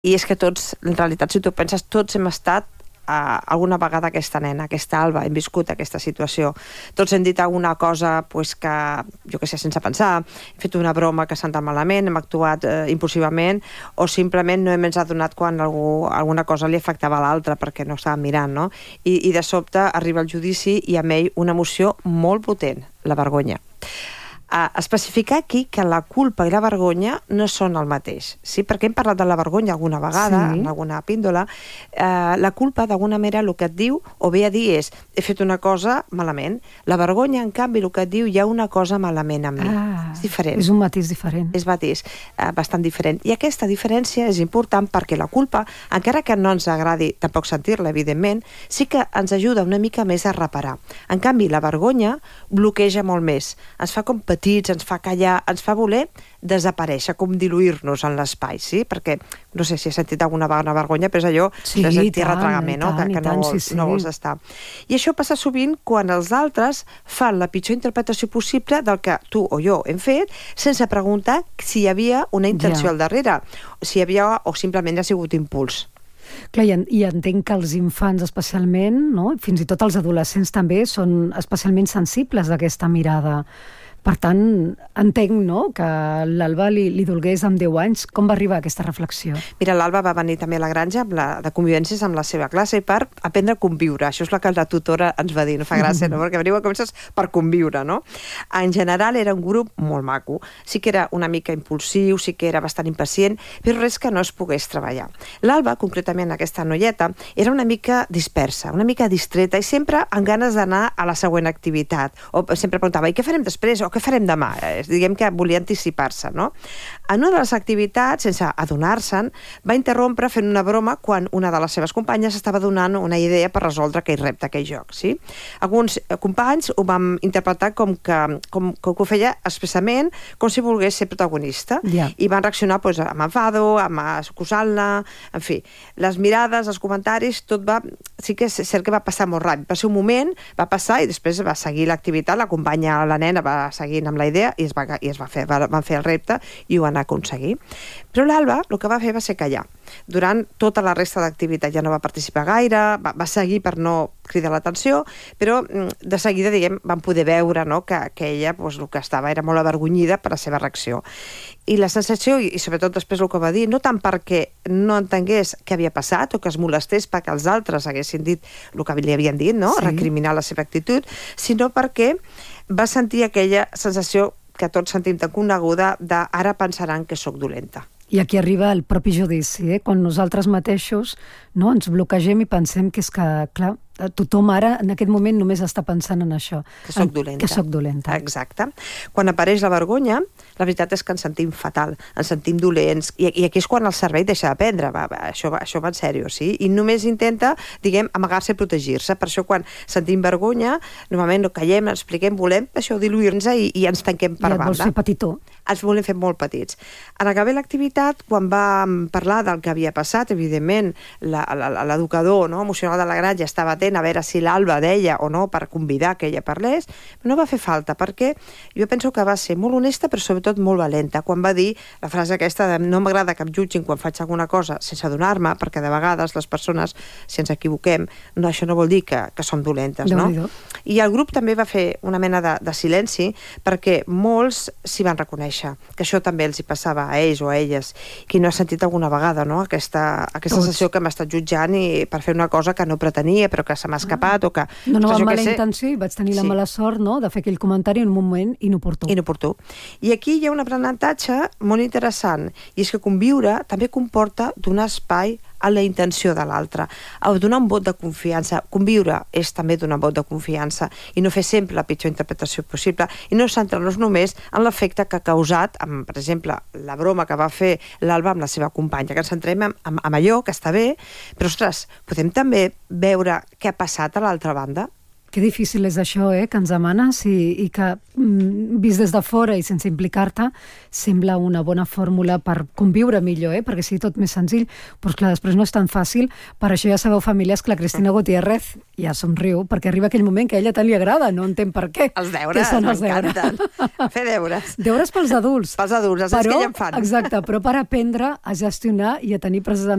I és que tots, en realitat, si tu penses, tots hem estat alguna vegada aquesta nena, aquesta Alba, hem viscut aquesta situació. Tots hem dit alguna cosa pues, que, jo què sé, sense pensar, hem fet una broma que s'ha anat malament, hem actuat impulsivament, o simplement no hem ens adonat quan alguna cosa li afectava a l'altre perquè no estàvem mirant, no? I de sobte arriba el judici i amb ell una emoció molt potent, la vergonya. Especificar aquí que la culpa i la vergonya no són el mateix, sí? Perquè hem parlat de la vergonya alguna vegada, en alguna píndola. La culpa, d'alguna manera, el que et diu, o ve a dir és, he fet una cosa malament. La vergonya, en canvi, el que et diu, hi ha una cosa malament amb mi. És diferent. És un matís diferent. És matís, bastant diferent. I aquesta diferència és important perquè la culpa, encara que no ens agradi tampoc sentir-la, evidentment, sí que ens ajuda una mica més a reparar. En canvi, la vergonya bloqueja molt més. Ens fa com petits, ens fa callar, ens fa voler desaparèixer, com diluir-nos en l'espai, sí? Perquè, no sé si has sentit alguna vegada vergonya, però és allò de sentir retragament, no? Que no vols estar. I això passa sovint quan els altres fan la pitjor interpretació possible del que tu o jo hem fet, sense preguntar si hi havia una intenció al darrere, si hi havia o simplement ha sigut impuls. Clar, i entenc que els infants especialment, no? Fins i tot els adolescents també, són especialment sensibles d'aquesta mirada. Per tant, entenc, no?, que l'Alba li dolgués amb 10 anys. Com va arribar a aquesta reflexió? Mira, l'Alba va venir també a la granja de convivències amb la seva classe per aprendre a conviure. Això és el que la tutora ens va dir, no fa gràcia, no? Perquè veniu a comences per conviure, no? En general era un grup molt maco. Sí que era una mica impulsiu, sí que era bastant impacient, però res que no es pogués treballar. L'Alba, concretament aquesta noieta, era una mica dispersa, una mica distreta i sempre amb ganes d'anar a la següent activitat. O sempre preguntava, i què farem després? O què farem demà? Diguem que volia anticipar-se, no? En una de les activitats, sense adonar-se'n, va interrompre fent una broma quan una de les seves companyes estava donant una idea per resoldre aquell repte, aquell joc, sí? Alguns companys ho vam interpretar com que ho feia expressament, com si volgués ser protagonista, i van reaccionar amb enfado, amb excusant-la, en fi. Les mirades, els comentaris, tot va... Sí que és cert que va passar molt ràpid. Va ser un moment, va passar i després va seguir l'activitat, la companya, la nena, va seguint amb la idea i van fer el repte i ho van aconseguir. Però l'Alba el que va fer va ser callar. Durant tota la resta d'activitat ja no va participar gaire, va seguir per no cridar l'atenció, però de seguida, diguem, vam poder veure, no?, que ella el que estava era molt avergonyida per la seva reacció. I la sensació, i sobretot després el que va dir, no tant perquè no entengués què havia passat o que es molestés perquè els altres haguessin dit el que li havien dit, no?, recriminar la seva actitud, sinó perquè va sentir aquella sensació que tots sentim tan coneguda de ara pensaran que sóc dolenta. I aquí arriba el propi judici, quan nosaltres mateixos ens bloquegem i pensem que és que, clar, tothom ara, en aquest moment, només està pensant en això. Que soc dolenta. Que soc dolenta. Exacte. Quan apareix la vergonya, la veritat és que ens sentim fatal, ens sentim dolents, i aquí és quan el cervell deixa d'aprendre, això va en sèrio, sí? I només intenta, diguem, amagar-se i protegir-se. Per això, quan sentim vergonya, normalment no callem, expliquem, volem això diluir-nos i ens tanquem per banda. I et vols fer petitó. Ens volem fer molt petits. En acabar l'activitat, quan vam parlar del que havia passat, evidentment, l'educador emocional de la granja estava atent a veure si l'Alba deia o no per convidar que ella parlés, no va fer falta, perquè jo penso que va ser molt honesta, però sobretot molt valenta, quan va dir la frase aquesta de no m'agrada que em jutgin quan faig alguna cosa sense adonar-me, perquè de vegades les persones, si ens equivoquem, això no vol dir que som dolentes, no? I el grup també va fer una mena de silenci, perquè molts s'hi van reconèixer, que això també els hi passava a ells o a elles. Qui no ha sentit alguna vegada, no?, aquesta sensació que m'ha estat jutjant i per fer una cosa que no pretenia, però que se m'ha escapat o que... No, amb mala intenció, i vaig tenir la mala sort, no?, de fer aquell comentari en un moment inoportú. Inoportú. I aquí hi ha un aprenentatge molt interessant, i és que conviure també comporta donar espai a la intenció de l'altre, a donar un vot de confiança. Conviure és també donar un vot de confiança i no fer sempre la pitjor interpretació possible i no centrar-nos només en l'efecte que ha causat, per exemple, la broma que va fer l'Alba amb la seva companya, que ens centrem en allò que està bé, però, ostres, podem també veure què ha passat a l'altra banda. Que difícil és això, que ens demanes i que, vist des de fora i sense implicar-te, sembla una bona fórmula per conviure millor, perquè sigui tot més senzill. Però, esclar, després no és tan fàcil. Per això ja sabeu, famílies, que la Cristina Gutiérrez ja somriu, perquè arriba aquell moment que a ella tant li agrada, no entén per què. Els deures, m'encanten. Fer deures. Deures pels adults. Pels adults, els que ja en fan. Exacte, però per aprendre a gestionar i a tenir precisament